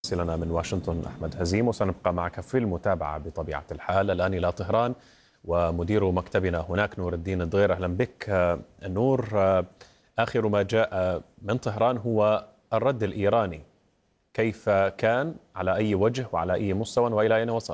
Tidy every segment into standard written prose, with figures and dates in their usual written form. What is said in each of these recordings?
لنا من واشنطن أحمد هزيم، وسنبقى معك في المتابعة بطبيعة الحال. الآن إلى طهران ومدير مكتبنا هناك نور الدين الدغير. أهلا بك نور. آخر ما جاء من طهران هو الرد الإيراني، كيف كان، على أي وجه وعلى أي مستوى، وإلى أين وصل؟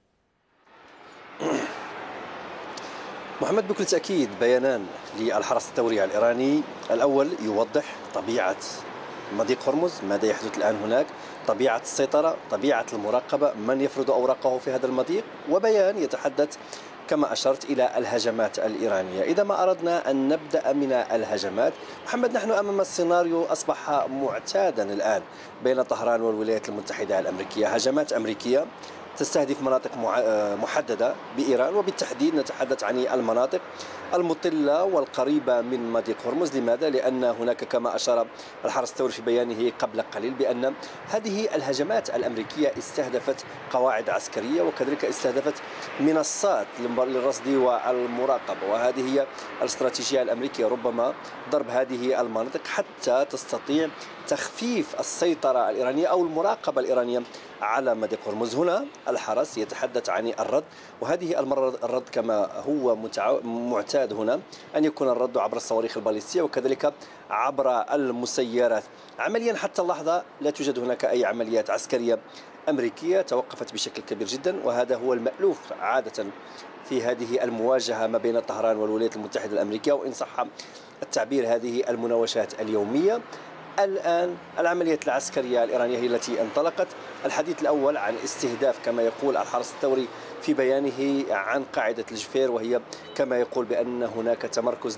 محمد، بكل تأكيد بيانان للحرس الثوري الإيراني. الأول يوضح طبيعة مضيق هرمز، ماذا يحدث الآن هناك، طبيعة السيطرة، طبيعة المراقبة، من يفرض أوراقه في هذا المضيق، وبيان يتحدث كما أشرت إلى الهجمات الإيرانية. إذا ما أردنا أن نبدأ من الهجمات، محمد، نحن أمام السيناريو أصبح معتادا الآن بين طهران والولايات المتحدة الأمريكية. هجمات أمريكية تستهدف مناطق محددة بإيران، وبالتحديد نتحدث عن المناطق المطلة والقريبة من مضيق هرمز. لماذا؟ لأن هناك كما أشار الحرس الثوري في بيانه قبل قليل بأن هذه الهجمات الأمريكية استهدفت قواعد عسكرية، وكذلك استهدفت منصات للرصد والمراقبة، وهذه هي الاستراتيجية الأمريكية، ربما ضرب هذه المناطق حتى تستطيع تخفيف السيطرة الإيرانية أو المراقبة الإيرانية على مضيق هرمز. هنا الحرس يتحدث عن الرد، وهذه المرة الرد كما هو معتاد هنا أن يكون الرد عبر الصواريخ الباليستية وكذلك عبر المسيرات. عمليا حتى اللحظة لا توجد هناك أي عمليات عسكرية أمريكية توقفت بشكل كبير جدا، وهذا هو المألوف عادة في هذه المواجهة ما بين طهران والولايات المتحدة الأمريكية، وإن صح التعبير هذه المناوشات اليومية. الآن العمليات العسكرية الإيرانية هي التي انطلقت. الحديث الأول عن استهداف كما يقول الحرس الثوري في بيانه عن قاعدة الجفير، وهي كما يقول بأن هناك تمركز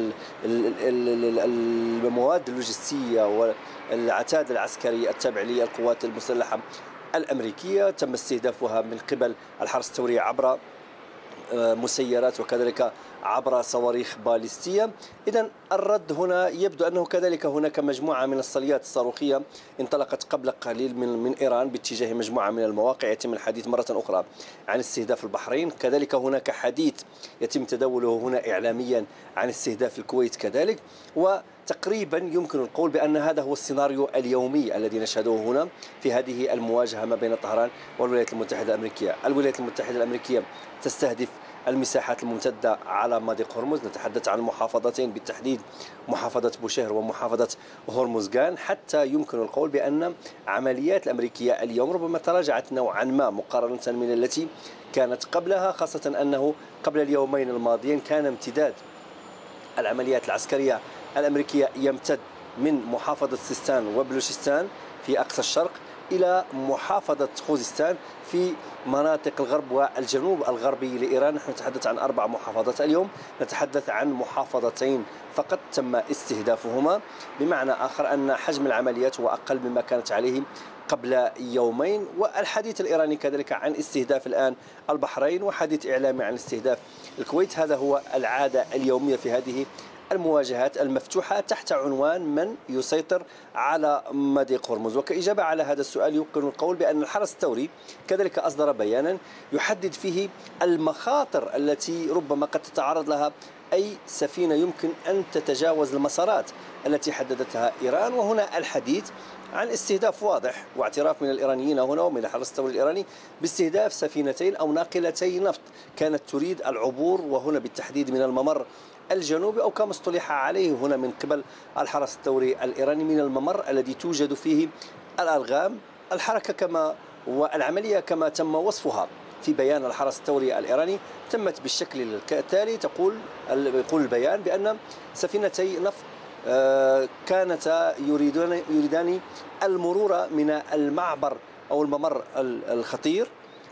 للمواد اللوجستية والعتاد العسكري التابع للقوات المسلحة الأمريكية، تم استهدافها من قبل الحرس الثوري عبر مسيرات وكذلك عبر صواريخ باليستية. إذن الرد هنا يبدو أنه كذلك هناك مجموعة من الصليات الصاروخية انطلقت قبل قليل من إيران باتجاه مجموعة من المواقع. يتم الحديث مرة أخرى عن استهداف البحرين، كذلك هناك حديث يتم تداوله هنا إعلاميا عن استهداف الكويت كذلك. وتقريبا يمكن القول بأن هذا هو السيناريو اليومي الذي نشهده هنا في هذه المواجهة ما بين طهران والولايات المتحدة الأمريكية. الولايات المتحدة الأمريكية تستهدف المساحات الممتدة على مضيق هرمز، نتحدث عن محافظتين بالتحديد، محافظة بوشهر ومحافظة هرمزغان. حتى يمكن القول بأن عمليات الأمريكية اليوم ربما تراجعت نوعا ما مقارنة من التي كانت قبلها، خاصة أنه قبل اليومين الماضيين كان امتداد العمليات العسكرية الأمريكية يمتد من محافظة سيستان وبلوشستان في أقصى الشرق إلى محافظة خوزستان في مناطق الغرب والجنوب الغربي لإيران. نحن نتحدث عن 4 محافظات اليوم، نتحدث عن محافظتين فقط تم استهدافهما، بمعنى آخر أن حجم العمليات هو أقل مما كانت عليه قبل يومين. والحديث الإيراني كذلك عن استهداف الآن البحرين، وحديث إعلامي عن استهداف الكويت. هذا هو العادة اليومية في هذه المواجهات المفتوحة تحت عنوان من يسيطر على مضيق هرمز. وكإجابة على هذا السؤال يمكن القول بأن الحرس الثوري كذلك أصدر بيانا يحدد فيه المخاطر التي ربما قد تتعرض لها أي سفينة يمكن أن تتجاوز المسارات التي حددتها إيران. وهنا الحديث عن استهداف واضح واعتراف من الإيرانيين هنا ومن الحرس الثوري الإيراني باستهداف سفينتين أو ناقلتي نفط كانت تريد العبور، وهنا بالتحديد من الممر الجنوبي، أو كما اصطلح عليه هنا من قبل الحرس الثوري الإيراني من الممر الذي توجد فيه الألغام. الحركة كما والعملية كما تم وصفها في بيان الحرس الثوري الإيراني تمت بالشكل التالي. يقول البيان بأن سفينتي نفط كانتا يريدان المرور من المعبر أو الممر الخطير،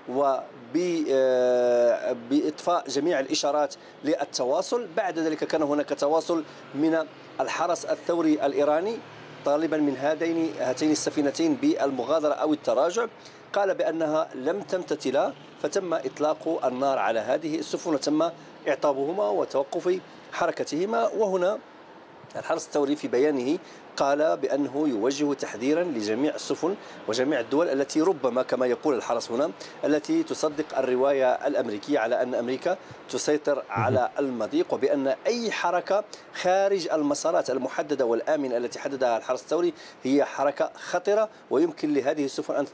وبإطفاء جميع الإشارات للتواصل. بعد ذلك كان هناك تواصل من الحرس الثوري الإيراني طالبا من هاتين السفينتين بالمغادرة أو التراجع. قال بأنها لم تمتثلا، فتم إطلاق النار على هذه السفن وتم إعطابهما وتوقف حركتهما. وهنا الحرس الثوري في بيانه قال بأنه يوجه تحذيرا لجميع السفن وجميع الدول التي ربما كما يقول الحرس هنا التي تصدق الرواية الأمريكية على أن أمريكا تسيطر على المضيق، وبأن أي حركة خارج المسارات المحددة والآمنة التي حددها الحرس الثوري هي حركة خطرة ويمكن لهذه السفن أن